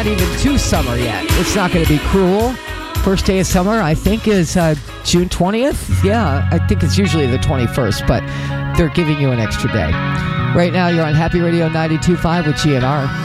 not even to summer yet. It's not going to be cruel. First day of summer, I think, is June 20th. Yeah, I think it's usually the 21st, but they're giving you an extra day. Right now, you're on Happy Radio 92.5 with GNR.